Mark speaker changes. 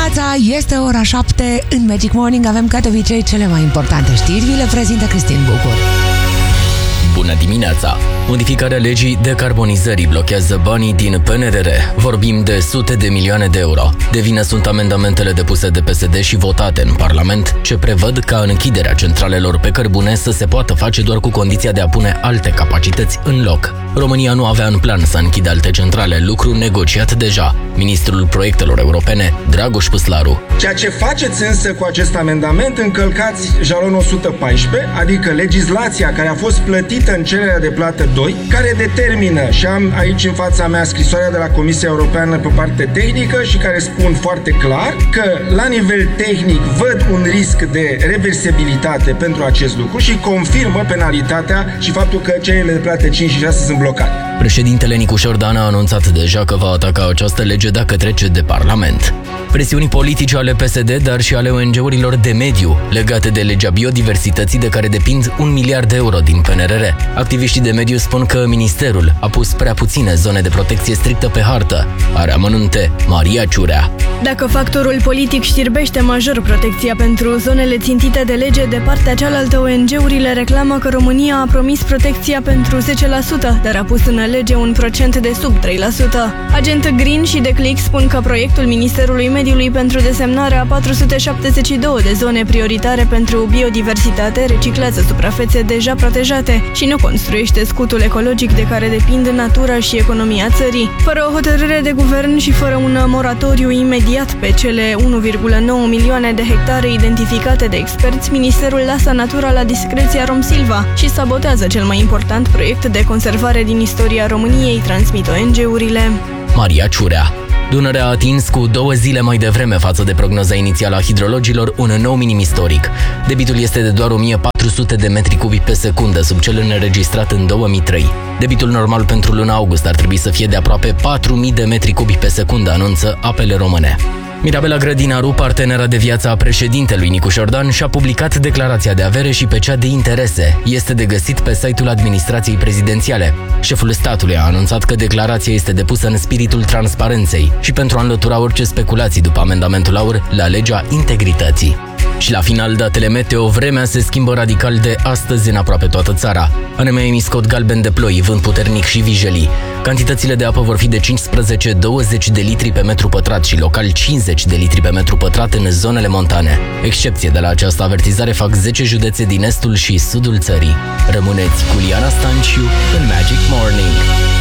Speaker 1: dimineața, este ora 7 în Magic Morning. Avem ca de obicei cele mai importante știri. Vi le prezintă Cristin Bucur.
Speaker 2: Bună dimineața! Modificarea legii decarbonizării blochează banii din PNRR. Vorbim de sute de milioane de euro. De vină sunt amendamentele depuse de PSD și votate în Parlament, ce prevăd ca închiderea centralelor pe cărbune să se poată face doar cu condiția de a pune alte capacități în loc. România nu avea în plan să închidă alte centrale, lucru negociat deja. Ministrul proiectelor europene, Dragoș Păslaru.
Speaker 3: Ceea ce faceți însă cu acest amendament, încălcați jalonul 114, adică legislația care a fost plătită în cererea de plată 2, care determină, și am aici în fața mea scrisoarea de la Comisia Europeană pe parte tehnică și care spun foarte clar că la nivel tehnic văd un risc de reversibilitate pentru acest lucru și confirmă penalitatea și faptul că cererile de plată 5 și 6 sunt blocate.
Speaker 2: Președintele Nicu Șordan a anunțat deja că va ataca această lege dacă trece de Parlament. Presiuni politice ale PSD, dar și ale ONG-urilor de mediu, legate de legea biodiversității de care depind 1 miliard de euro din PNRR. Activiștii de mediu spun că ministerul a pus prea puține zone de protecție strictă pe hartă. Are amănunte Maria Ciurea.
Speaker 4: Dacă factorul politic știrbește major protecția pentru zonele țintite de lege, de partea cealaltă ONG-urile reclamă că România a promis protecția pentru 10%, dar a pus în lege un procent de sub 3%. Agent Green și Declic spun că proiectul Ministerului Mediului pentru desemnarea a 472 de zone prioritare pentru biodiversitate reciclează suprafețe deja protejate și nu construiește scutul ecologic de care depind natura și economia țării. Fără o hotărâre de guvern și fără un moratoriu imediat pe cele 1,9 milioane de hectare identificate de experți, Ministerul lasă natura la discreția Romsilva și sabotează cel mai important proiect de conservare din istoria României, transmit ONG-urile.
Speaker 2: Maria Ciurea. Dunărea a atins cu 2 zile mai devreme față de prognoza inițială a hidrologilor un nou minim istoric. Debitul este de doar 1400 de metri cubi pe secundă, sub cel înregistrat în 2003. Debitul normal pentru luna august ar trebui să fie de aproape 4000 de metri cubi pe secundă, anunță Apele Române. Mirabela Grădinaru, partenera de viață a președintelui Nicu Șordan, și-a publicat declarația de avere și pe cea de interese. Este de găsit pe site-ul administrației prezidențiale. Șeful statului a anunțat că declarația este depusă în spiritul transparenței și pentru a înlătura orice speculații după amendamentul AUR la legea integrității. Și la final, datele meteo, vremea se schimbă radical de astăzi în aproape toată țara. ANM a emis cod galben de ploi, vânt puternic și vijelii. Cantitățile de apă vor fi de 15-20 de litri pe metru pătrat și local 50 de litri pe metru pătrat în zonele montane. Excepție de la această avertizare fac 10 județe din estul și sudul țării. Rămâneți cu Liana Stanciu în Magic Morning.